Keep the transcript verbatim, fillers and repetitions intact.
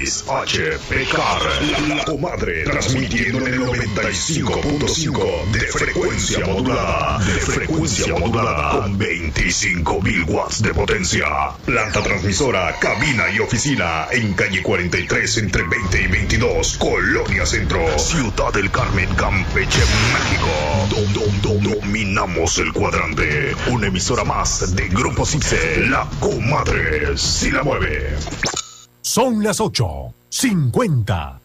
X H P C A R, La Comadre, transmitiendo en el noventa y cinco punto cinco de frecuencia modulada, de frecuencia modulada, con veinticinco mil watts de potencia. Planta transmisora, cabina y oficina en calle cuarenta y tres entre veinte y veintidós, Colonia Centro, Ciudad del Carmen, Campeche, México. Dom, dom, dom, dominamos el cuadrante. Una emisora más de Grupo Cipse, La Comadre, si la mueve. Son las ocho cincuenta.